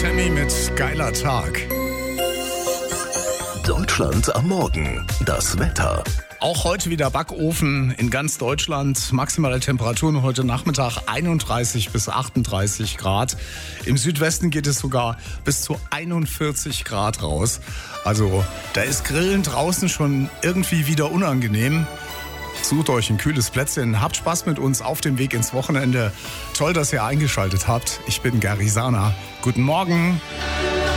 Tammy mit Geiler Tag. Deutschland am Morgen. Das Wetter. Auch heute wieder Backofen in ganz Deutschland. Maximale Temperaturen heute Nachmittag 31 bis 38 Grad. Im Südwesten geht es sogar bis zu 41 Grad raus. Also da ist Grillen draußen schon irgendwie wieder unangenehm. Sucht euch ein kühles Plätzchen. Habt Spaß mit uns auf dem Weg ins Wochenende. Toll, dass ihr eingeschaltet habt. Ich bin Gary Sana. Guten Morgen.